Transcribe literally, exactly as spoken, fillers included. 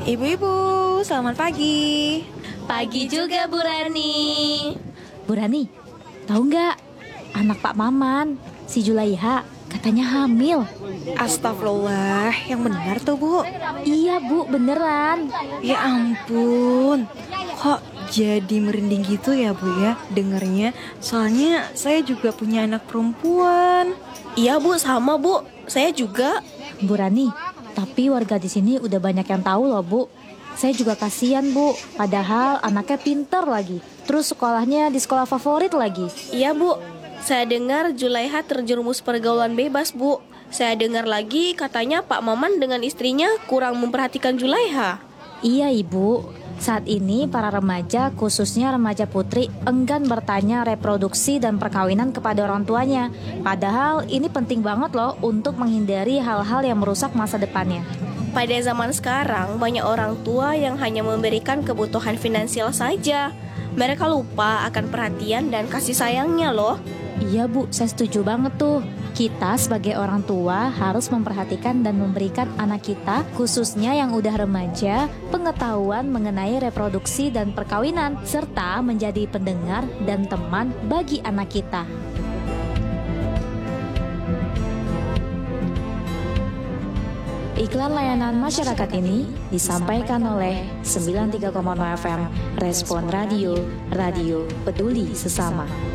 Ibu-ibu, selamat pagi. Pagi juga Bu Rani. Bu Rani, tahu nggak? Anak Pak Maman, si Julaiha, katanya hamil. Astagfirullah, yang benar tuh Bu. Iya Bu, beneran. Ya ampun, kok jadi merinding gitu ya Bu ya dengernya. Soalnya saya juga punya anak perempuan. Iya Bu, sama Bu. Saya juga. Bu Rani, tapi warga di sini udah banyak yang tahu loh Bu. Saya juga kasihan Bu, padahal anaknya pinter lagi. Terus sekolahnya di sekolah favorit lagi. Iya Bu, saya dengar Julaiha terjerumus pergaulan bebas Bu. Saya dengar lagi katanya Pak Maman dengan istrinya kurang memperhatikan Julaiha. Iya Ibu, saat ini para remaja, khususnya remaja putri, enggan bertanya reproduksi dan perkawinan kepada orang tuanya. Padahal ini penting banget loh untuk menghindari hal-hal yang merusak masa depannya. Pada zaman sekarang, banyak orang tua yang hanya memberikan kebutuhan finansial saja. Mereka lupa akan perhatian dan kasih sayangnya loh. Iya Bu, saya setuju banget tuh. Kita sebagai orang tua harus memperhatikan dan memberikan anak kita, khususnya yang udah remaja, pengetahuan mengenai reproduksi dan perkawinan, serta menjadi pendengar dan teman bagi anak kita. Iklan layanan masyarakat ini disampaikan oleh sembilan puluh tiga koma nol F M Respon Radio, Radio Peduli Sesama.